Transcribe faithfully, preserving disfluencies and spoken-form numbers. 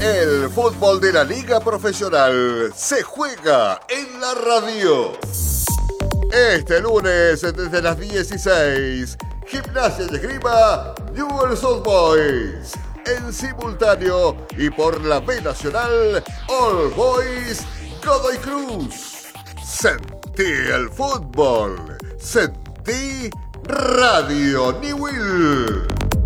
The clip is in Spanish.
El fútbol de la liga profesional se juega en la radio. Este lunes desde las dieciséis, Gimnasia y Esgrima Newell's Old Boys. En simultáneo y por la B Nacional, All Boys Godoy Cruz. Sentí el fútbol. Sentí Radio Newell.